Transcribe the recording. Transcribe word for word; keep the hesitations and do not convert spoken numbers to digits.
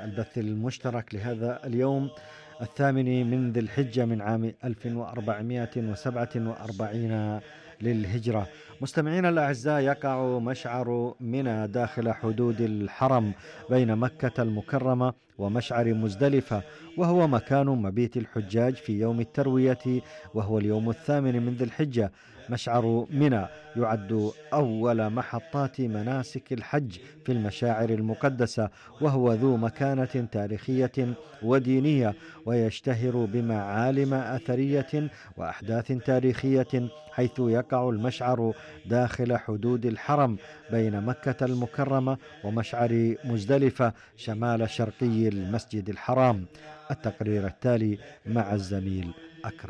البث المشترك لهذا اليوم الثامن من ذي الحجة من عام ألف وأربعمائة وسبعة وأربعين للهجرة. مستمعينا الأعزاء، يقع مشعر منى داخل حدود الحرم بين مكة المكرمة ومشعر مزدلفة، وهو مكان مبيت الحجاج في يوم التروية، وهو اليوم الثامن من ذي الحجة. مشعر منى يعد أول محطات مناسك الحج في المشاعر المقدسة، وهو ذو مكانة تاريخية ودينية، ويشتهر بمعالم أثرية وأحداث تاريخية، حيث يقع المشعر داخل حدود الحرم بين مكة المكرمة ومشعر مزدلفة شمال شرقي المسجد الحرام. التقرير التالي مع الزميل أكرم.